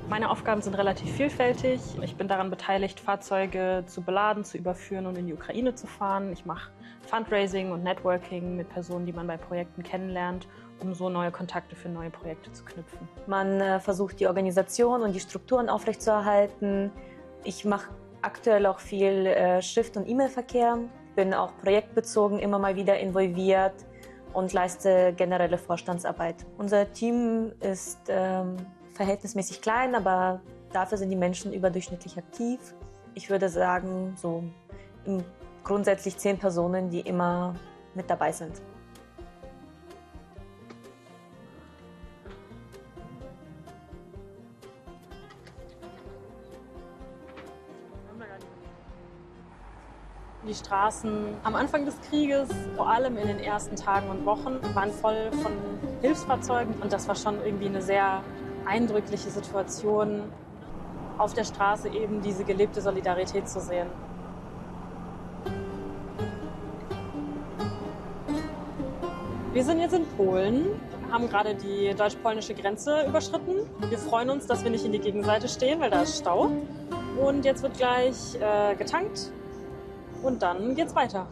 Meine Aufgaben sind relativ vielfältig. Ich bin daran beteiligt, Fahrzeuge zu beladen, zu überführen und in die Ukraine zu fahren. Ich mache Fundraising und Networking mit Personen, die man bei Projekten kennenlernt, um so neue Kontakte für neue Projekte zu knüpfen. Man versucht, die Organisation und die Strukturen aufrechtzuerhalten. Ich mache aktuell auch viel Schrift- und E-Mail-Verkehr, bin auch projektbezogen immer mal wieder involviert und leiste generelle Vorstandsarbeit. Unser Team ist verhältnismäßig klein, aber dafür sind die Menschen überdurchschnittlich aktiv. Ich würde sagen, so grundsätzlich 10 Personen, die immer mit dabei sind. Die Straßen am Anfang des Krieges, vor allem in den ersten Tagen und Wochen, waren voll von Hilfsfahrzeugen. Und das war schon irgendwie eine sehr eindrückliche Situation, auf der Straße eben diese gelebte Solidarität zu sehen. Wir sind jetzt in Polen, haben gerade die deutsch-polnische Grenze überschritten. Wir freuen uns, dass wir nicht in die Gegenseite stehen, weil da ist Stau. Und jetzt wird gleich getankt. Und dann geht's weiter.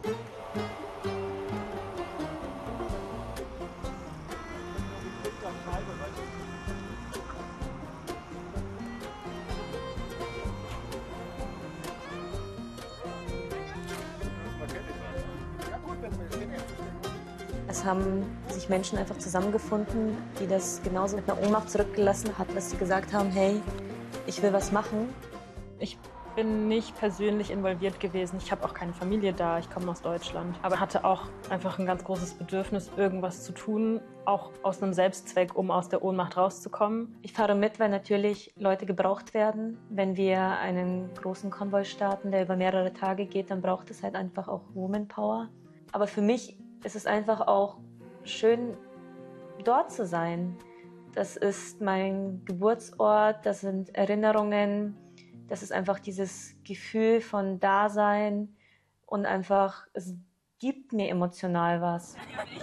Es haben sich Menschen einfach zusammengefunden, die das genauso mit einer Ohnmacht zurückgelassen hat, dass sie gesagt haben, hey, ich will was machen. Ich bin nicht persönlich involviert gewesen. Ich habe auch keine Familie da. Ich komme aus Deutschland. Aber hatte auch einfach ein ganz großes Bedürfnis, irgendwas zu tun, auch aus einem Selbstzweck, um aus der Ohnmacht rauszukommen. Ich fahre mit, weil natürlich Leute gebraucht werden. Wenn wir einen großen Konvoi starten, der über mehrere Tage geht, dann braucht es halt einfach auch Womanpower. Aber für mich ist es einfach auch schön, dort zu sein. Das ist mein Geburtsort, das sind Erinnerungen. Das ist einfach dieses Gefühl von Dasein und einfach, es gibt mir emotional was. Ihr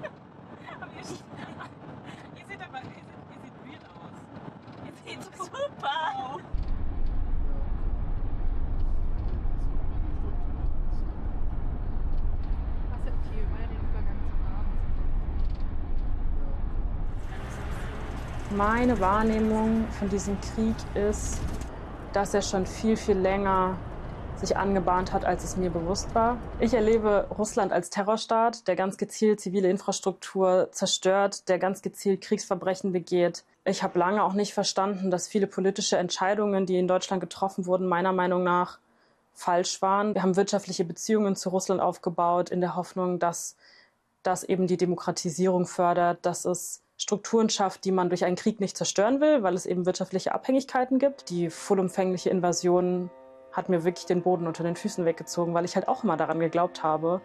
seht aber, ihr seht weird aus. Ihr seht super. Was ist okay, weil den Übergang zum Abend. Meine Wahrnehmung von diesem Krieg ist, dass er schon viel, viel länger sich angebahnt hat, als es mir bewusst war. Ich erlebe Russland als Terrorstaat, der ganz gezielt zivile Infrastruktur zerstört, der ganz gezielt Kriegsverbrechen begeht. Ich habe lange auch nicht verstanden, dass viele politische Entscheidungen, die in Deutschland getroffen wurden, meiner Meinung nach falsch waren. Wir haben wirtschaftliche Beziehungen zu Russland aufgebaut, in der Hoffnung, dass das eben die Demokratisierung fördert, dass es Strukturen schafft, die man durch einen Krieg nicht zerstören will, weil es eben wirtschaftliche Abhängigkeiten gibt. Die vollumfängliche Invasion hat mir wirklich den Boden unter den Füßen weggezogen, weil ich halt auch immer daran geglaubt habe.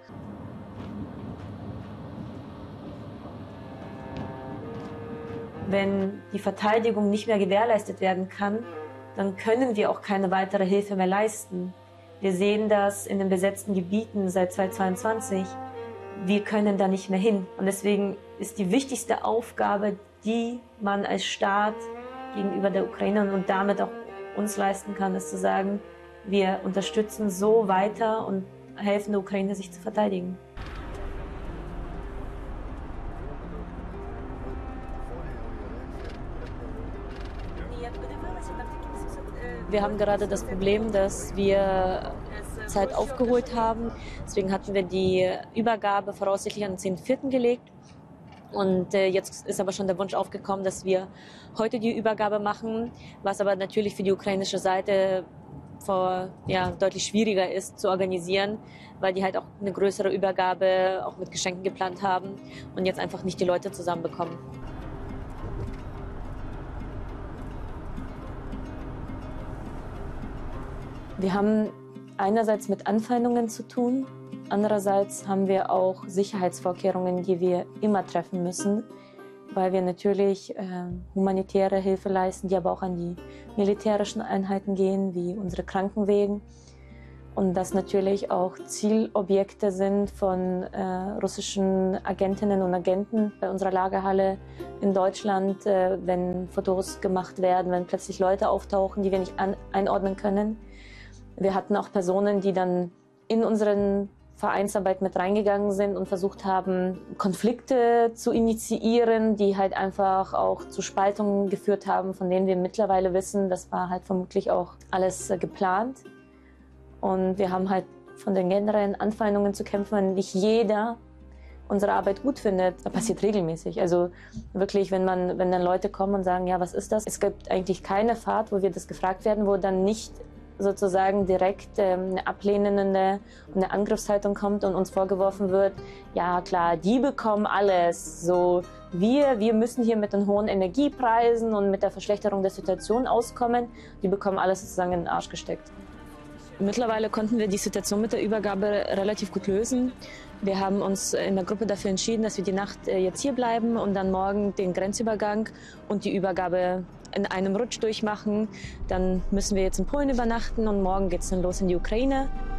Wenn die Verteidigung nicht mehr gewährleistet werden kann, dann können wir auch keine weitere Hilfe mehr leisten. Wir sehen das in den besetzten Gebieten seit 2022. Wir können da nicht mehr hin. Und deswegen ist die wichtigste Aufgabe, die man als Staat gegenüber der Ukraine und damit auch uns leisten kann, ist zu sagen, wir unterstützen so weiter und helfen der Ukraine, sich zu verteidigen. Wir haben gerade das Problem, dass wir Zeit aufgeholt haben. Deswegen hatten wir die Übergabe voraussichtlich an den 10.4. gelegt. Und jetzt ist aber schon der Wunsch aufgekommen, dass wir heute die Übergabe machen, was aber natürlich für die ukrainische Seite deutlich schwieriger ist zu organisieren, weil die halt auch eine größere Übergabe auch mit Geschenken geplant haben und jetzt einfach nicht die Leute zusammenbekommen. Wir haben einerseits mit Anfeindungen zu tun, andererseits haben wir auch Sicherheitsvorkehrungen, die wir immer treffen müssen, weil wir natürlich humanitäre Hilfe leisten, die aber auch an die militärischen Einheiten gehen, wie unsere Krankenwegen. und das natürlich auch Zielobjekte sind von russischen Agentinnen und Agenten bei unserer Lagerhalle in Deutschland, wenn Fotos gemacht werden, wenn plötzlich Leute auftauchen, die wir nicht einordnen können. Wir hatten auch Personen, die dann in unseren Vereinsarbeit mit reingegangen sind und versucht haben, Konflikte zu initiieren, die halt einfach auch zu Spaltungen geführt haben, von denen wir mittlerweile wissen, das war halt vermutlich auch alles geplant. Und wir haben halt von den generellen Anfeindungen zu kämpfen, wenn nicht jeder unsere Arbeit gut findet. Das passiert regelmäßig. Also wirklich, wenn dann Leute kommen und sagen, ja, was ist das? Es gibt eigentlich keine Fahrt, wo wir das gefragt werden, wo dann nicht sozusagen direkt eine ablehnende und eine Angriffshaltung kommt und uns vorgeworfen wird, ja klar, die bekommen alles, so wir müssen hier mit den hohen Energiepreisen und mit der Verschlechterung der Situation auskommen, die bekommen alles sozusagen in den Arsch gesteckt. Mittlerweile konnten wir die Situation mit der Übergabe relativ gut lösen. Wir haben uns in der Gruppe dafür entschieden, dass wir die Nacht jetzt hier bleiben und dann morgen den Grenzübergang und die Übergabe in einem Rutsch durchmachen. Dann müssen wir jetzt in Polen übernachten und morgen geht es dann los in die Ukraine.